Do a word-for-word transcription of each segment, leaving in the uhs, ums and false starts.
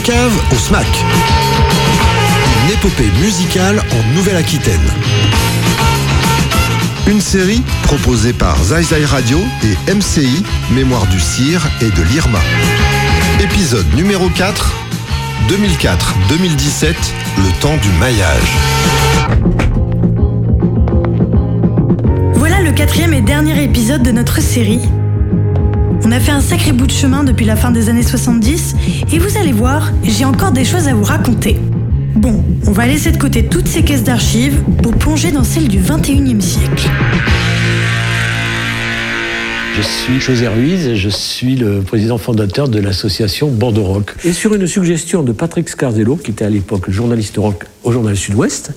cave au S M A C. Une épopée musicale en Nouvelle-Aquitaine. Une série proposée par Zai Zai Radio et M C I, Mémoire du Cire et de l'I R M A. Épisode numéro quatre, deux mille quatre deux mille dix-sept, le temps du maillage. Voilà le quatrième et dernier épisode de notre série. On a fait un sacré bout de chemin depuis la fin des années soixante-dix et vous allez voir, j'ai encore des choses à vous raconter. Bon, on va laisser de côté toutes ces caisses d'archives pour plonger dans celles du vingt et unième siècle. Je suis José Ruiz et je suis le président fondateur de l'association Bordeaux Rock. Et sur une suggestion de Patrick Scarzello, qui était à l'époque journaliste rock au Journal Sud-Ouest,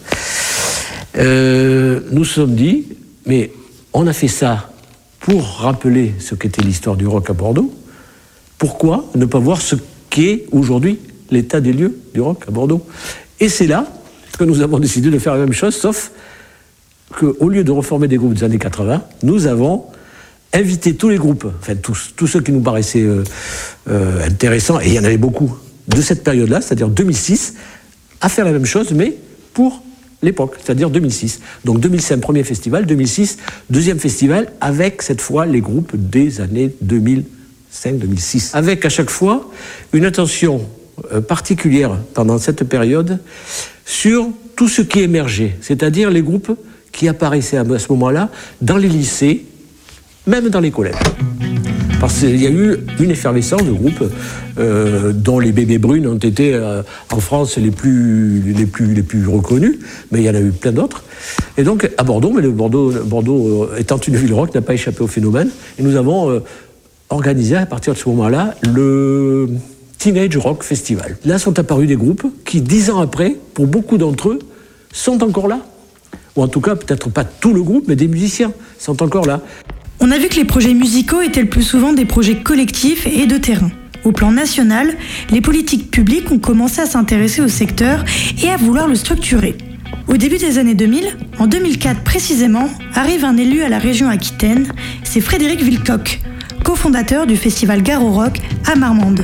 euh, nous nous sommes dit, mais on a fait ça pour rappeler ce qu'était l'histoire du rock à Bordeaux. Pourquoi ne pas voir ce qu'est aujourd'hui l'état des lieux du rock à Bordeaux? Et c'est là que nous avons décidé de faire la même chose, sauf qu'au lieu de reformer des groupes des années quatre-vingts, nous avons invité tous les groupes, enfin tous, tous ceux qui nous paraissaient euh, euh, intéressants, et il y en avait beaucoup, de cette période-là, c'est-à-dire deux mille six, à faire la même chose, mais pour l'époque, c'est-à-dire deux mille six. Donc deux mille cinq, premier festival, deux mille six, deuxième festival, avec cette fois les groupes des années deux mille cinq deux mille six. Avec à chaque fois une attention particulière pendant cette période sur tout ce qui émergeait, c'est-à-dire les groupes qui apparaissaient à ce moment-là dans les lycées, même dans les collèges. Parce qu'il y a eu une effervescence de groupes euh, dont les Bébés Brunes ont été euh, en France les plus, les, plus, les plus reconnus, mais il y en a eu plein d'autres. Et donc à Bordeaux, mais le Bordeaux, Bordeaux euh, étant une ville rock, n'a pas échappé au phénomène, et nous avons euh, organisé à partir de ce moment-là le Teenage Rock Festival. Là sont apparus des groupes qui, dix ans après, pour beaucoup d'entre eux, sont encore là. Ou en tout cas, peut-être pas tout le groupe, mais des musiciens sont encore là. On a vu que les projets musicaux étaient le plus souvent des projets collectifs et de terrain. Au plan national, les politiques publiques ont commencé à s'intéresser au secteur et à vouloir le structurer. Au début des années deux mille, en deux mille quatre précisément, arrive un élu à la région Aquitaine, c'est Frédéric Villecoq, cofondateur du festival Garo Rock à Marmande.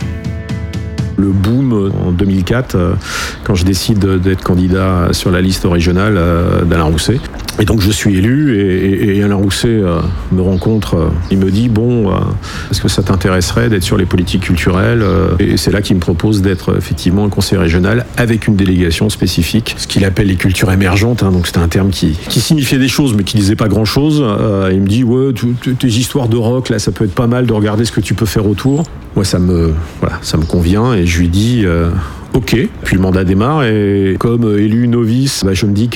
Le boom en deux mille quatre, quand je décide d'être candidat sur la liste régionale d'Alain Rousset. Et donc je suis élu et, et, et Alain Rousset me rencontre. Il me dit, bon, est-ce que ça t'intéresserait d'être sur les politiques culturelles? Et c'est là qu'il me propose d'être effectivement un conseiller régional avec une délégation spécifique, ce qu'il appelle les cultures émergentes. Hein, donc c'était un terme qui, qui signifiait des choses mais qui disait pas grand-chose. Euh, il me dit, ouais, tes histoires de rock, là, ça peut être pas mal de regarder ce que tu peux faire autour. Moi, ça me, voilà, ça me convient et je lui dis... Euh, Ok, puis le mandat démarre et comme élu novice, bah je me dis